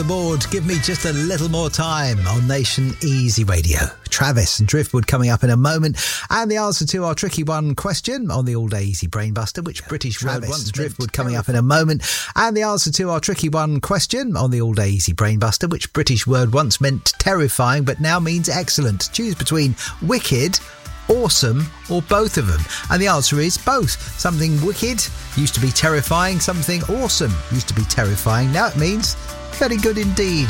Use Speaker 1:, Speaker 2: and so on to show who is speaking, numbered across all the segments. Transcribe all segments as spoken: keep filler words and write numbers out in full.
Speaker 1: Board, give me just a little more time on Nation Easy Radio. Travis and Driftwood coming up in a moment, and the answer to our tricky one question on the all-day easy brainbuster, which British Travis word once Driftwood coming up in a moment, and the answer to our tricky one question on the all-day easy brainbuster, which British word once meant terrifying but now means excellent. Choose between wicked, awesome or both of them, and the answer is both. Something wicked used to be terrifying, something awesome used to be terrifying, now it means very good indeed.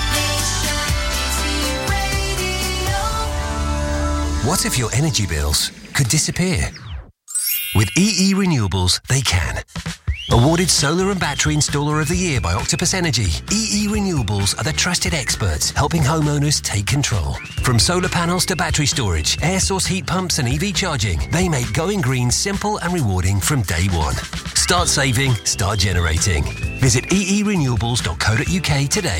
Speaker 2: What if your energy bills could disappear? With E E Renewables, they can. Awarded Solar and Battery Installer of the Year by Octopus Energy, E E Renewables are the trusted experts helping homeowners take control. From solar panels to battery storage, air source heat pumps and E V charging, they make going green simple and rewarding from day one. Start saving, start generating. Visit e e renewables dot co dot u k today.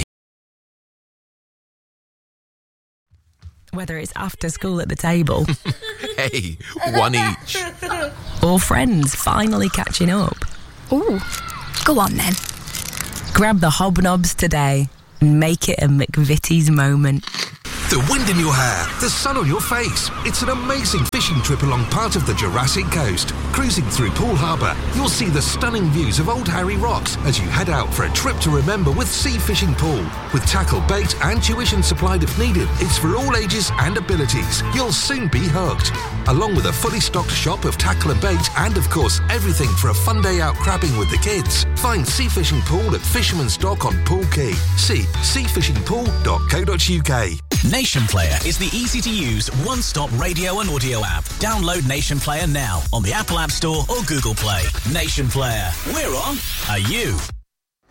Speaker 3: Whether it's after school at the table.
Speaker 4: Hey, one each.
Speaker 3: Or friends finally catching up.
Speaker 5: Ooh, go on then.
Speaker 3: Grab the hobnobs today and make it a McVitie's moment.
Speaker 6: The wind in your hair, the sun on your face. It's an amazing fishing trip along part of the Jurassic Coast. Cruising through Poole Harbour, you'll see the stunning views of Old Harry Rocks as you head out for a trip to remember with Sea Fishing Pool. With tackle, bait and tuition supplied if needed, it's for all ages and abilities. You'll soon be hooked. Along with a fully stocked shop of tackle and bait and, of course, everything for a fun day out crabbing with the kids. Find Sea Fishing Pool at Fisherman's Dock on Poole Quay. See sea fishing pool dot co dot u k.
Speaker 7: Nation Player is the easy-to-use one-stop radio and audio app. Download Nation Player now on the Apple App Store or Google Play. Nation Player. We're on. Are you?